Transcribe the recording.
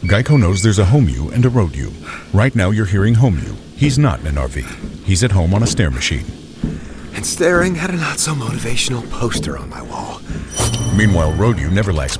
Geico knows there's a home you and a road you. Right now you're hearing home you. He's not in an RV. He's at home on a stair machine. And staring at a not-so-motivational poster on my wall. Meanwhile, road you never lacks